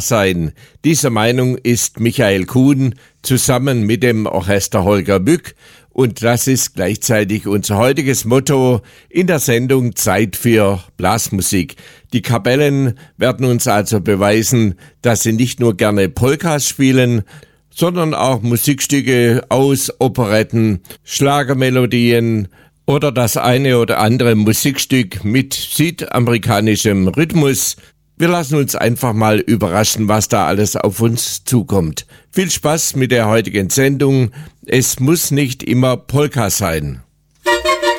sein. Dieser Meinung ist Michael Kuhn zusammen mit dem Orchester Holger Mück, und das ist gleichzeitig unser heutiges Motto in der Sendung Zeit für Blasmusik. Die Kapellen werden uns also beweisen, dass sie nicht nur gerne Polkas spielen, sondern auch Musikstücke aus Operetten, Schlagermelodien oder das eine oder andere Musikstück mit südamerikanischem Rhythmus. Wir lassen uns einfach mal überraschen, was da alles auf uns zukommt. Viel Spaß mit der heutigen Sendung. Es muss nicht immer Polka sein.